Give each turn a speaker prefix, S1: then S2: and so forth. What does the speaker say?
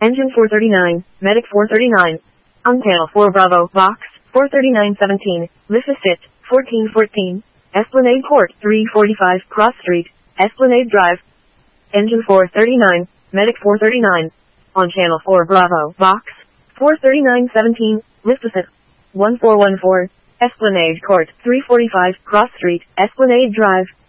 S1: Engine 439, Medic 439. On Channel 4 Bravo, Box 43917, Lissasit 1414, Esplanade Court 345 Cross Street, Esplanade Drive. Engine 439, Medic 439. On Channel 4 Bravo, Box 43917, Lissasit 1414, Esplanade Court 345 Cross Street, Esplanade Drive.